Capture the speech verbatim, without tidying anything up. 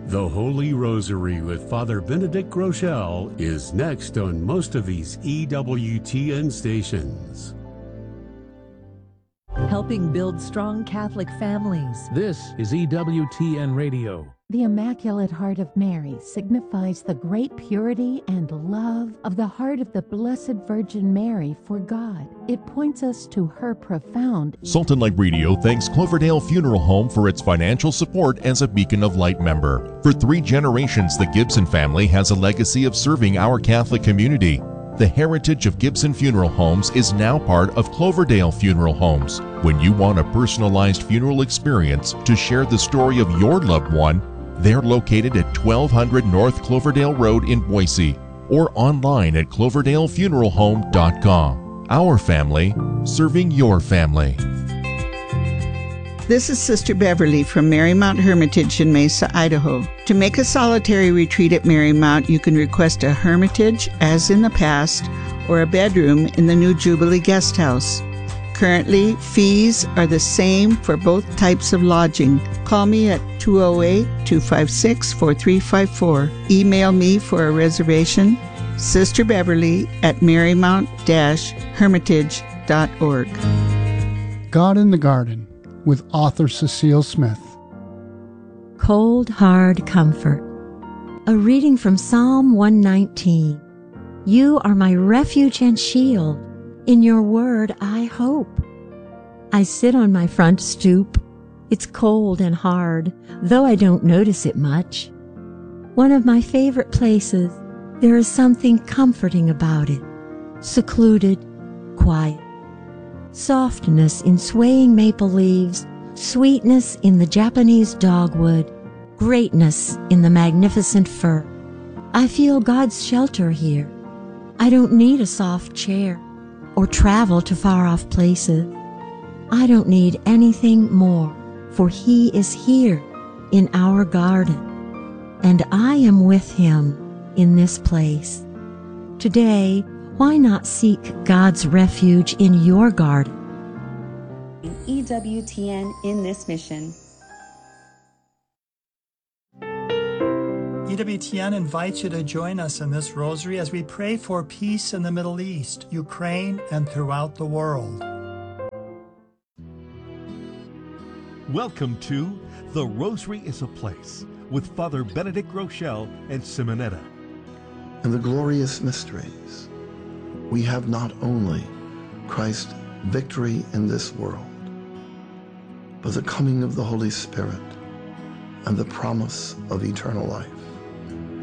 The Holy Rosary with Father Benedict Groeschel is next on most of these E W T N stations. Helping build strong Catholic families. This is E W T N Radio. The Immaculate Heart of Mary signifies the great purity and love of the heart of the Blessed Virgin Mary for God. It points us to her profound. Salt and Light Radio thanks Cloverdale Funeral Home for its financial support as a Beacon of Light member. For three generations, the Gibson family has a legacy of serving our Catholic community. The heritage of Gibson Funeral Homes is now part of Cloverdale Funeral Homes. When you want a personalized funeral experience to share the story of your loved one, they're located at twelve hundred North Cloverdale Road in Boise or online at cloverdale funeral home dot com. Our family, serving your family. This is Sister Beverly from Marymount Hermitage in Mesa, Idaho. To make a solitary retreat at Marymount, you can request a hermitage, as in the past, or a bedroom in the new Jubilee Guest House. Currently, fees are the same for both types of lodging. Call me at two oh eight, two five six, four three five four. Email me for a reservation, Sister Beverly at marymount dash hermitage dot org. God in the Garden with author Cecile Smith. Cold, Hard Comfort. A reading from Psalm one nineteen. You are my refuge and shield. In your word I hope. I sit on my front stoop. It's cold and hard, though I don't notice it much. One of my favorite places. There is something comforting about it. Secluded, quiet. Softness in swaying maple leaves, sweetness in the Japanese dogwood, greatness in the magnificent fir. I feel God's shelter here. I don't need a soft chair or travel to far-off places. I don't need anything more, for He is here in our garden, and I am with Him in this place. Today, why not seek God's refuge in your garden? E W T N in this mission. E W T N invites you to join us in this rosary as we pray for peace in the Middle East, Ukraine, and throughout the world. Welcome to The Rosary is a Place with Father Benedict Groeschel and Simonetta. In the glorious mysteries, we have not only Christ's victory in this world, but the coming of the Holy Spirit and the promise of eternal life.